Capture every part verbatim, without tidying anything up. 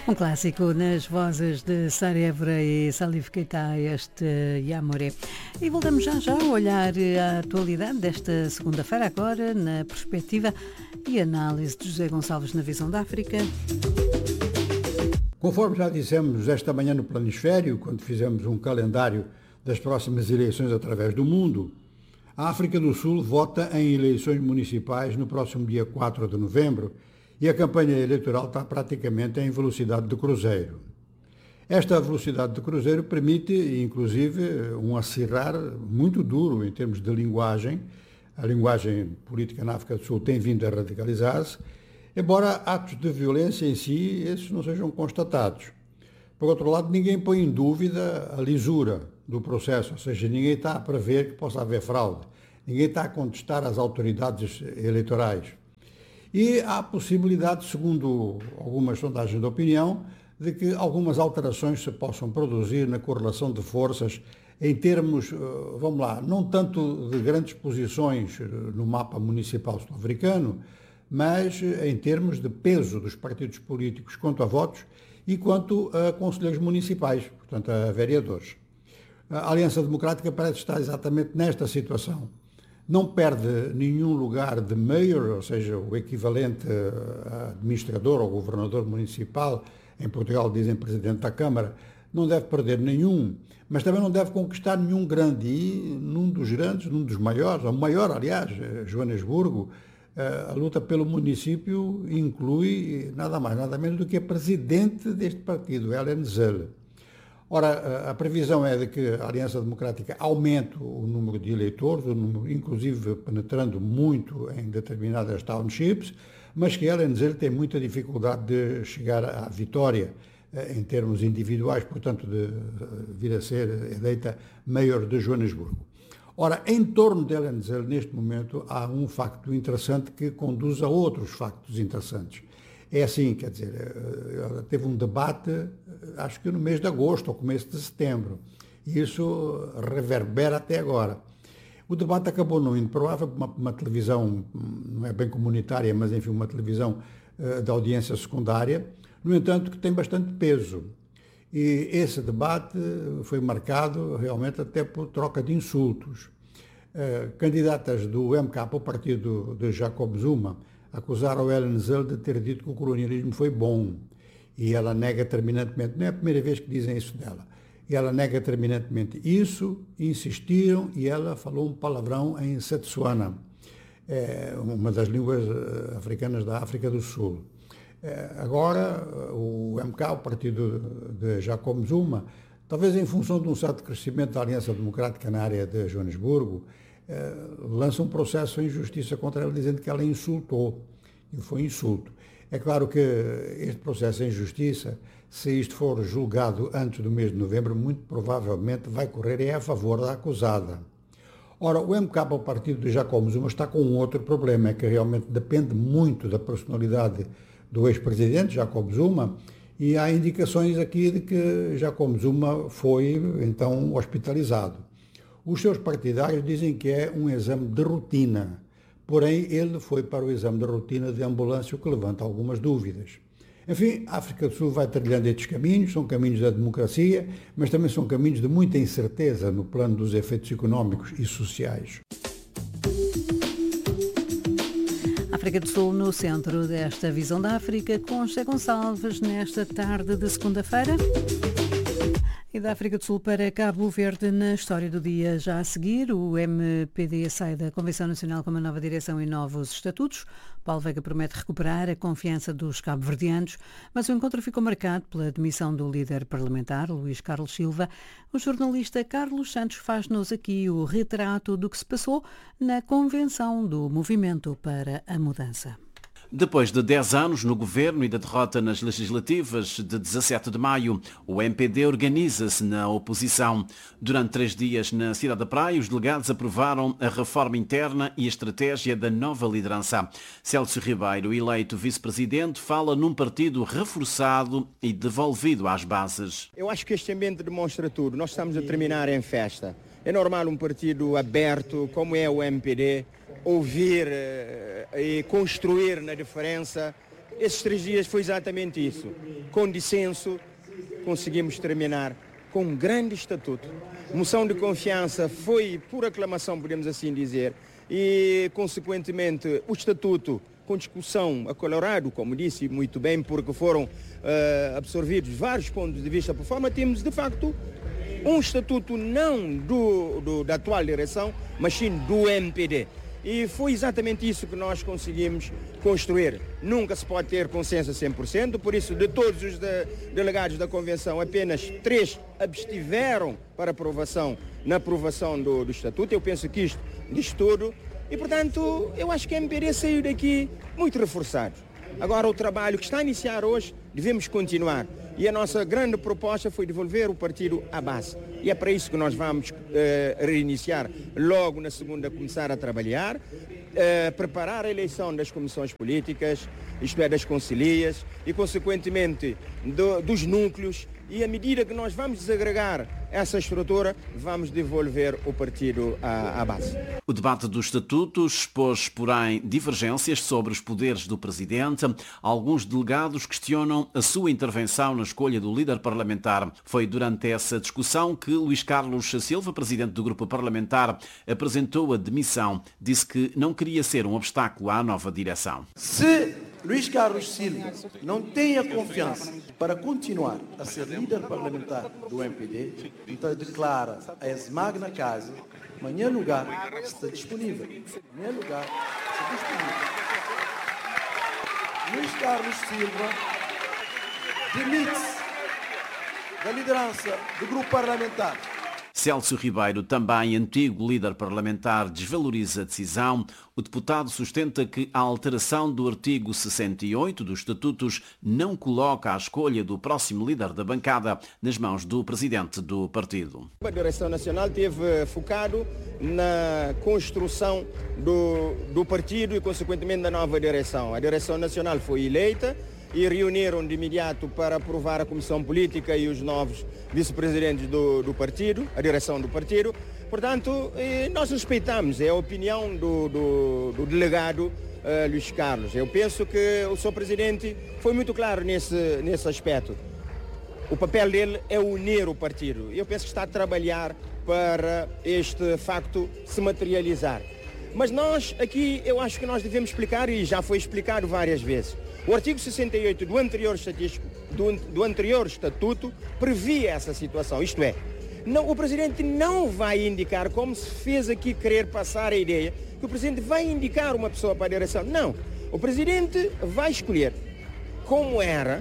Um clássico nas vozes de Sara Évora e Salif Keita, este Yamoré. E voltamos já já a olhar a atualidade desta segunda-feira, agora na perspectiva e análise de José Gonçalves na Visão da África. Conforme já dissemos esta manhã no Planisfério, quando fizemos um calendário das próximas eleições através do mundo, a África do Sul vota em eleições municipais no próximo dia quatro de novembro e a campanha eleitoral está praticamente em velocidade de cruzeiro. Esta velocidade de cruzeiro permite, inclusive, um acirrar muito duro em termos de linguagem. A linguagem política na África do Sul tem vindo a radicalizar-se, embora atos de violência em si, esses não sejam constatados. Por outro lado, ninguém põe em dúvida a lisura do processo, ou seja, ninguém está a prever que possa haver fraude, ninguém está a contestar as autoridades eleitorais. E há a possibilidade, segundo algumas sondagens de opinião, de que algumas alterações se possam produzir na correlação de forças em termos, vamos lá, não tanto de grandes posições no mapa municipal sul-africano, mas em termos de peso dos partidos políticos quanto a votos e quanto a conselheiros municipais, portanto a vereadores. A Aliança Democrática parece estar exatamente nesta situação. Não perde nenhum lugar de mayor, ou seja, o equivalente a administrador ou governador municipal, em Portugal dizem presidente da Câmara, não deve perder nenhum, mas também não deve conquistar nenhum grande. E num dos grandes, num dos maiores, o maior, aliás, Joanesburgo, a luta pelo município inclui nada mais, nada menos do que a presidente deste partido, Helen Zille. Ora, a previsão é de que a Aliança Democrática aumente o número de eleitores, o número, inclusive penetrando muito em determinadas townships, mas que Helen Zille tem muita dificuldade de chegar à vitória em termos individuais, portanto, de vir a ser eleita mayor de Joanesburgo. Ora, em torno de Helen Zille, neste momento, há um facto interessante que conduz a outros factos interessantes. É assim, quer dizer, teve um debate, acho que no mês de agosto, ou começo de setembro, e isso reverbera até agora. O debate acabou não indo para o ar, foi uma, uma televisão, não é bem comunitária, mas enfim, uma televisão uh, de audiência secundária, no entanto, que tem bastante peso. E esse debate foi marcado realmente até por troca de insultos. Uh, candidatas do M K, o partido de Jacob Zuma, acusaram Helen Zille de ter dito que o colonialismo foi bom. E ela nega terminantemente, não é a primeira vez que dizem isso dela, e ela nega terminantemente isso, insistiram e ela falou um palavrão em Setswana, é, uma das línguas africanas da África do Sul. É, agora, o M K, o partido de Jacob Zuma, talvez em função de um certo crescimento da Aliança Democrática na área de Joanesburgo, é, lança um processo em justiça contra ela, dizendo que ela insultou, e foi insulto. É claro que este processo em justiça, se isto for julgado antes do mês de novembro, muito provavelmente vai correr é a favor da acusada. Ora, o M K, o partido de Jacob Zuma, está com um outro problema, é que realmente depende muito da personalidade do ex-presidente Jacob Zuma, e há indicações aqui de que Jacob Zuma foi, então, hospitalizado. Os seus partidários dizem que é um exame de rotina, porém ele foi para o exame de rotina de ambulância, o que levanta algumas dúvidas. Enfim, a África do Sul vai trilhando estes caminhos, são caminhos da democracia, mas também são caminhos de muita incerteza no plano dos efeitos económicos e sociais. África do Sul no centro desta Visão da África, com José Gonçalves, nesta tarde de segunda-feira. E da África do Sul para Cabo Verde, na história do dia já a seguir, o M P D sai da Convenção Nacional com uma nova direção e novos estatutos. Paulo Veiga promete recuperar a confiança dos cabo-verdianos, mas o encontro ficou marcado pela demissão do líder parlamentar, Luís Carlos Silva. O jornalista Carlos Santos faz-nos aqui o retrato do que se passou na Convenção do Movimento para a Mudança. Depois de dez anos no governo e da derrota nas legislativas de dezassete de maio, o M P D organiza-se na oposição. Durante três dias na Cidade da Praia, os delegados aprovaram a reforma interna e a estratégia da nova liderança. Célcio Ribeiro, eleito vice-presidente, fala num partido reforçado e devolvido às bases. Eu acho que este ambiente demonstra tudo. Nós estamos a terminar em festa. É normal um partido aberto, como é o M P D, ouvir uh, e construir na diferença esses três dias foi exatamente isso. Com dissenso, conseguimos terminar com um grande estatuto. Moção de confiança foi por aclamação, podemos assim dizer, e, consequentemente, o estatuto com discussão acalorado, como disse muito bem, porque foram uh, absorvidos vários pontos de vista por forma, temos, de facto, um estatuto não do, do, da atual direção, mas sim do M P D. E foi exatamente isso que nós conseguimos construir. Nunca se pode ter consenso a cem por cento, por isso, de todos os de, delegados da Convenção, apenas três abstiveram para aprovação na aprovação do, do Estatuto. Eu penso que isto diz tudo. E, portanto, eu acho que a M P D saiu daqui muito reforçado. Agora, o trabalho que está a iniciar hoje, devemos continuar. E a nossa grande proposta foi devolver o partido à base. E é para isso que nós vamos eh, reiniciar logo na segunda, começar a trabalhar, eh, preparar a eleição das comissões políticas, isto é, das concilias e, consequentemente, do, dos núcleos. E à medida que nós vamos desagregar essa estrutura, vamos devolver o partido à, à base. O debate dos estatutos expôs, porém, divergências sobre os poderes do Presidente. Alguns delegados questionam a sua intervenção na escolha do líder parlamentar. Foi durante essa discussão que Luís Carlos Silva, Presidente do Grupo Parlamentar, apresentou a demissão. Disse que não queria ser um obstáculo à nova direção. Se Luís Carlos Silva não tem a confiança para continuar a ser líder parlamentar do M P D, então declara a ex-magna casa, amanhã lugar está disponível. Amanhã lugar está disponível. Luís Carlos Silva demite-se da liderança do grupo parlamentar. Celso Ribeiro, também antigo líder parlamentar, desvaloriza a decisão. O deputado sustenta que a alteração do artigo sessenta e oito dos estatutos não coloca a escolha do próximo líder da bancada nas mãos do presidente do partido. A direção nacional esteve focado na construção do, do partido e, consequentemente, da nova direção. A direção nacional foi eleita e reuniram de imediato para aprovar a comissão política e os novos vice-presidentes do, do partido, a direção do partido. Portanto, nós respeitamos, é a opinião do, do, do delegado uh, Luís Carlos. Eu penso que o seu presidente foi muito claro nesse, nesse aspecto. O papel dele é unir o partido. Eu penso que está a trabalhar para este facto se materializar. Mas nós aqui, eu acho que nós devemos explicar, e já foi explicado várias vezes, o artigo sessenta e oito do anterior, estatístico, do, do anterior estatuto previa essa situação, isto é, não, o Presidente não vai indicar, como se fez aqui querer passar a ideia, que o Presidente vai indicar uma pessoa para a direção. Não, o Presidente vai escolher, como era,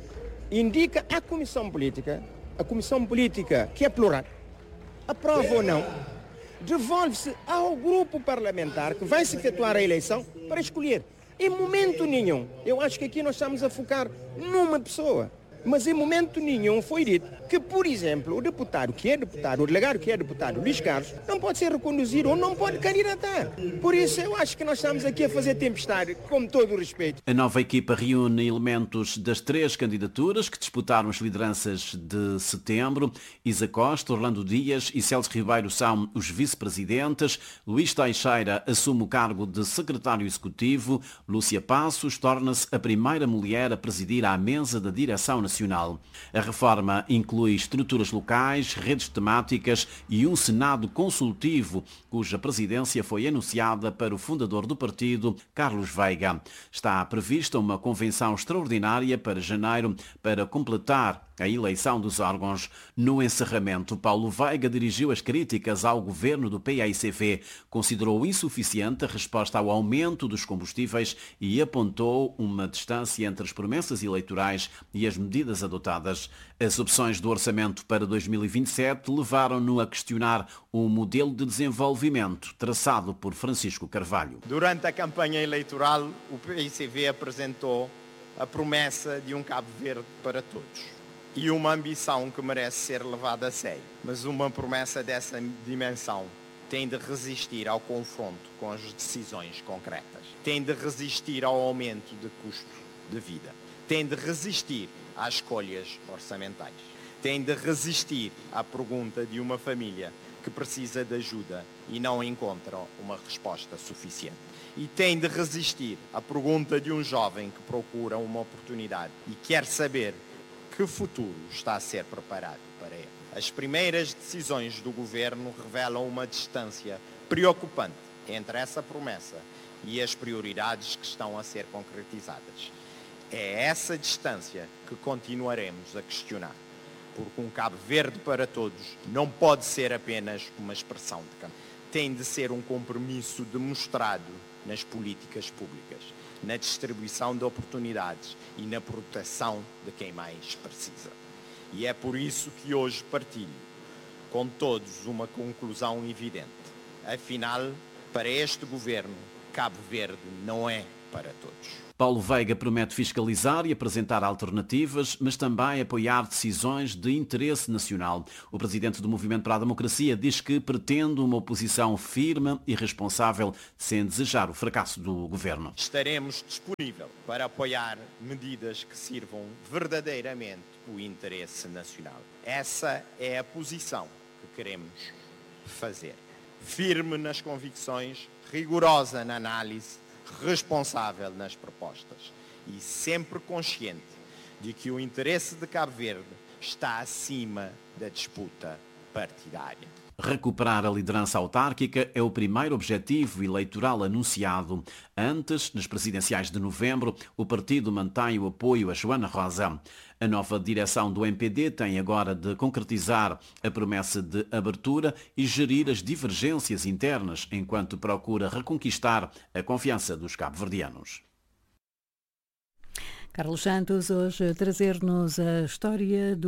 indica a Comissão Política, a Comissão Política, que é plural, aprova ou não, devolve-se ao grupo parlamentar que vai se efetuar a eleição para escolher. Em momento nenhum, eu acho que aqui nós estamos a focar numa pessoa, mas em momento nenhum foi dito que, por exemplo, o deputado que é deputado, o delegado que é deputado, Luís Carlos, não pode ser reconduzido ou não pode candidatar. Por isso eu acho que nós estamos aqui a fazer tempestade, com todo o respeito. A nova equipa reúne elementos das três candidaturas que disputaram as lideranças de setembro. Isa Costa, Orlando Dias e Celso Ribeiro são os vice-presidentes. Luís Teixeira assume o cargo de secretário executivo. Lúcia Passos torna-se a primeira mulher a presidir à mesa da direção nacional. A reforma inclui estruturas locais, redes temáticas e um Senado consultivo, cuja presidência foi anunciada para o fundador do partido, Carlos Veiga. Está prevista uma convenção extraordinária para janeiro para completar a eleição dos órgãos. No encerramento, Paulo Veiga dirigiu as críticas ao governo do P A I C V, considerou insuficiente a resposta ao aumento dos combustíveis e apontou uma distância entre as promessas eleitorais e as medidas adotadas. As opções do orçamento para dois mil e vinte e sete levaram-no a questionar o modelo de desenvolvimento traçado por Francisco Carvalho. Durante a campanha eleitoral, o P A I C V apresentou a promessa de um Cabo Verde para todos. E uma ambição que merece ser levada a sério. Mas uma promessa dessa dimensão tem de resistir ao confronto com as decisões concretas. Tem de resistir ao aumento de custo de vida. Tem de resistir às escolhas orçamentais. tem de resistir à pergunta de uma família que precisa de ajuda e não encontra uma resposta suficiente. E tem de resistir à pergunta de um jovem que procura uma oportunidade e quer saber que futuro está a ser preparado para ele. As primeiras decisões do governo revelam uma distância preocupante entre essa promessa e as prioridades que estão a ser concretizadas. É essa distância que continuaremos a questionar, porque um Cabo Verde para todos não pode ser apenas uma expressão de campo. Tem de ser um compromisso demonstrado nas políticas públicas, na distribuição de oportunidades e na proteção de quem mais precisa. E é por isso que hoje partilho com todos uma conclusão evidente. Afinal, para este governo, Cabo Verde não é para todos. Paulo Veiga promete fiscalizar e apresentar alternativas, mas também apoiar decisões de interesse nacional. O presidente do Movimento para a Democracia diz que pretende uma oposição firme e responsável, sem desejar o fracasso do governo. Estaremos disponíveis para apoiar medidas que sirvam verdadeiramente o interesse nacional. Essa é a posição que queremos fazer. Firme nas convicções, rigorosa na análise, responsável nas propostas e sempre consciente de que o interesse de Cabo Verde está acima da disputa partidária. Recuperar a liderança autárquica é o primeiro objetivo eleitoral anunciado. Antes, nas presidenciais de novembro, o partido mantém o apoio a Joana Rosa. A nova direção do M P D tem agora de concretizar a promessa de abertura e gerir as divergências internas, enquanto procura reconquistar a confiança dos cabo-verdianos. Carlos Santos, hoje a trazer-nos a história do